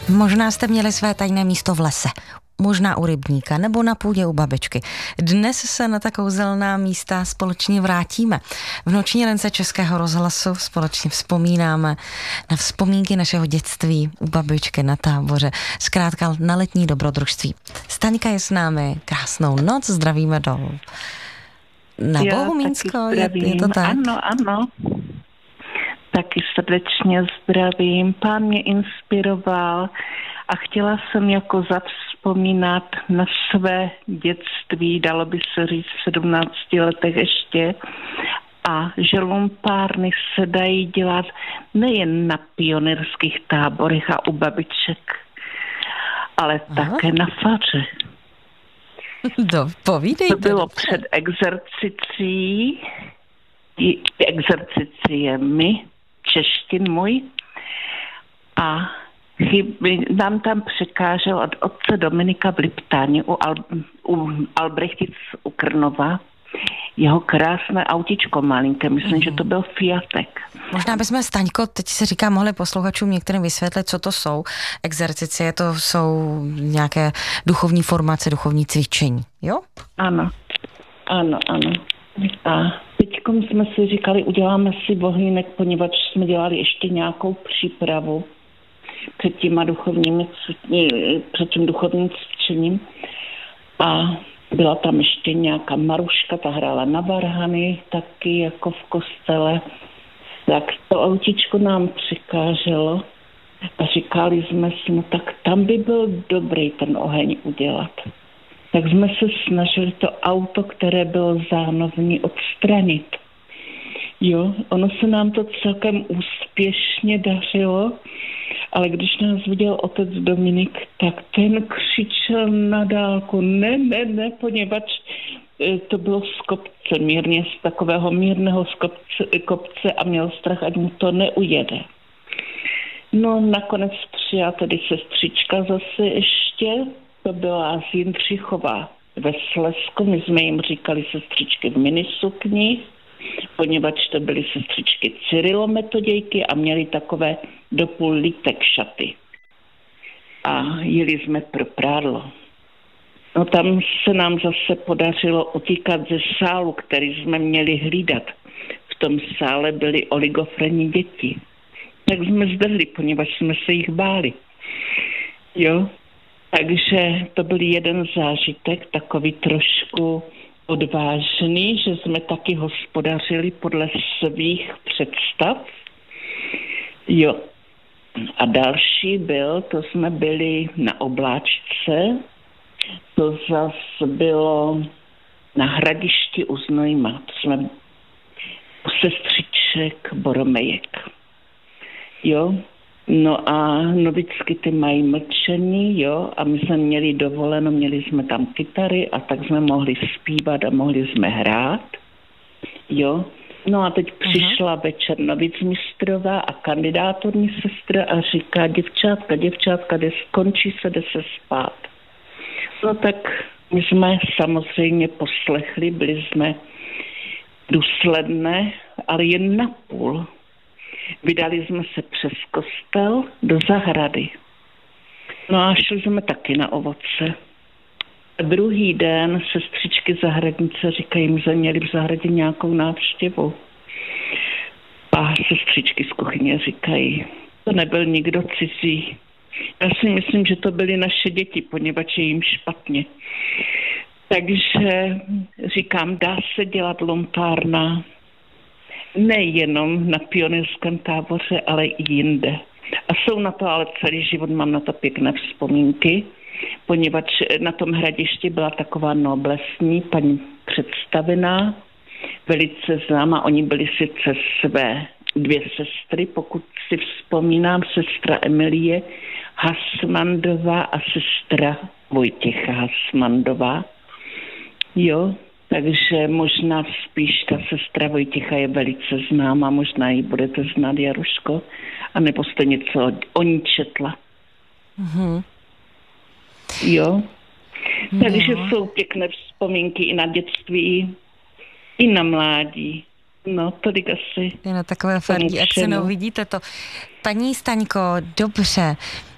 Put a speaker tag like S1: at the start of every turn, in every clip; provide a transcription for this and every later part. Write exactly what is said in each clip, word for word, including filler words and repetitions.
S1: Možná jste měli své tajné místo v lese, možná u rybníka nebo na půdě u babičky. Dnes se na ta kouzelná místa společně vrátíme. V noční lence Českého rozhlasu společně vzpomínáme na vzpomínky našeho dětství u babičky na táboře, zkrátka na letní dobrodružství. Staňka je s námi, krásnou noc, zdravíme dolů. Na Bohumínsko, je, je to tak?
S2: Ano, ano. Taky srdečně zdravím. Pán mě inspiroval a chtěla jsem jako zavzpomínat na své dětství, dalo by se říct v sedmnácti letech ještě. A že lumpárny se dají dělat nejen na pionýrských táborech a u babiček, ale Aha. také na faře.
S1: Do, povídejte.
S2: To bylo před exercicí, exerciciemi, češtin můj, a chyby, nám tam překážel od otce Dominika v Liptáni u, Al, u Albrechtic u Krnova jeho krásné autičko malinké, myslím, mm. že to byl Fiatek.
S1: Možná bychom, Staňko, teď se říká, mohli posluchačům některým vysvětlit, co to jsou exercicie, to jsou nějaké duchovní formace, duchovní cvičení, jo?
S2: Ano, ano, ano. A teďkom jsme si říkali, uděláme si bohýnek, poněvadž jsme dělali ještě nějakou přípravu před těma duchovními, před tím duchovním cvičením a byla tam ještě nějaká Maruška, ta hrála na varhany, taky jako v kostele. Tak to autičko nám přikáželo a říkali jsme si, no tak tam by byl dobrý ten oheň udělat. Tak jsme se snažili to auto, které bylo zánovní, odstranit. Jo, ono se nám to celkem úspěšně dařilo, ale když nás viděl otec Dominik, tak ten křičel na dálku, ne, ne, ne, poněvadž to bylo z kopce, mírně z takového mírného kopce, kopce a měl strach, ať mu to neujede. No nakonec přijela tedy sestřička zase ještě, to byla z Jindřichova ve Slezsku, my jsme jim říkali sestřičky v minisukni, poněvadž to byly sestřičky Cyrilo-metodějky a měly takové do půl lítek šaty. A jeli jsme pro prádlo. No tam se nám zase podařilo utíkat ze sálu, který jsme měli hlídat. V tom sále byly oligofrenní děti. Tak jsme zdrhli, poněvadž jsme se jich báli. Jo, takže to byl jeden zážitek, takový trošku odvážný, že jsme taky hospodařili podle svých představ. Jo. A další byl, to jsme byli na Obláčce, to zase bylo na Hradišti u Znojma, to jsme u sestřiček Boromejek. Jo. No a novicky ty mají mlčení, jo, a my jsme měli dovoleno, měli jsme tam kytary a tak jsme mohli zpívat a mohli jsme hrát, jo. No a teď přišla uh-huh. večer novicmistrová a kandidátorní sestra a říká, děvčátka, děvčátka, jde, skončí se, jde se spát. No tak my jsme samozřejmě poslechli, byli jsme důsledné, ale jen napůl. Vydali jsme se přes kostel do zahrady. No a šli jsme taky na ovoce. A druhý den sestřičky zahradnice říkají, že měli v zahradě nějakou návštěvu. A sestřičky z kuchyně říkají, to nebyl nikdo cizí. Já si myslím, že to byly naše děti, poněvadž je jim špatně. Takže říkám, dá se dělat lumpárna nejenom na pionýrském táboře, ale i jinde. A jsou na to ale celý život, mám na to pěkné vzpomínky, poněvadž na tom Hradišti byla taková noblesní paní představená, velice známá, oni byli sice své dvě sestry, pokud si vzpomínám, sestra Emilie Hasmandová a sestra Vojtěcha Hasmandová. Jo, takže možná spíš ta sestra Vojtěcha je velice známá, možná ji budete znát, Jaruško, anebo jste něco o ní četla.
S1: Mm-hmm.
S2: Jo,
S1: no.
S2: Takže jsou pěkné vzpomínky i na dětství, i na mládí. No, tolik asi.
S1: Je na takové fardí akce, no vidíte to. Paní Staňko, dobře,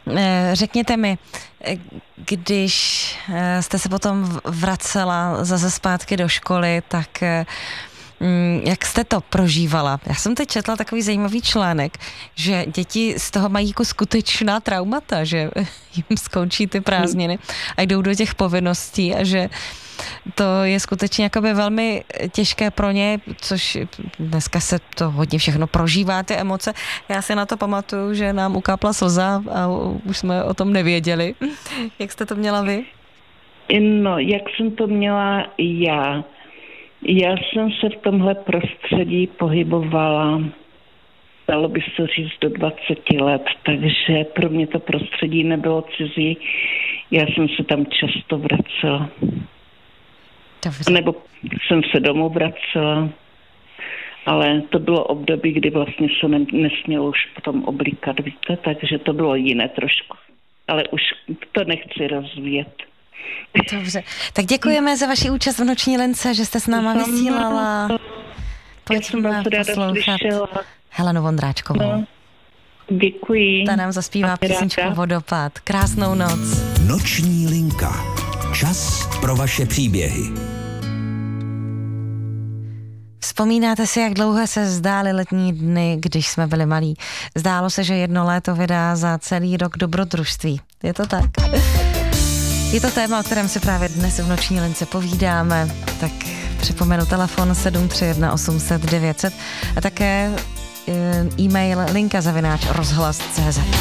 S1: Řekněte mi, když jste se potom vracela zase zpátky do školy, tak jak jste to prožívala? Já jsem teď četla takový zajímavý článek, že děti z toho mají jako skutečná traumata, že jim skončí ty prázdniny a jdou do těch povinností a že to je skutečně jakoby velmi těžké pro ně, což dneska se to hodně všechno prožívá, ty emoce. Já si na to pamatuju, že nám ukápla slza a už jsme o tom nevěděli. Jak jste to měla vy?
S2: No, jak jsem to měla já? Já jsem se v tomhle prostředí pohybovala, dalo by se říct, do dvaceti let, takže pro mě to prostředí nebylo cizí. Já jsem se tam často vracela.
S1: Dobře.
S2: Nebo jsem se domů vracela, ale to bylo období, kdy vlastně se ne, nesmělo už potom oblíkat, víte, takže to bylo jiné trošku. Ale už to nechci rozvíjet.
S1: Dobře, tak děkujeme za vaši účast v Noční lince, že jste s náma vysílala. Pojďme poslouchat Helenu Vondráčkovou.
S2: No, děkuji.
S1: Ta nám zaspívá písničku Vodopád. Krásnou noc.
S3: Noční linka. Čas pro vaše příběhy.
S1: Vzpomínáte si, jak dlouho se zdály letní dny, když jsme byli malí? Zdálo se, že jedno léto vydá za celý rok dobrodružství. Je to tak? Je to téma, o kterém si právě dnes v Noční lince povídáme. Tak připomenu telefon sedm tři jedna osm set devět set a také e-mail linka zavináč rozhlas tečka cé zet.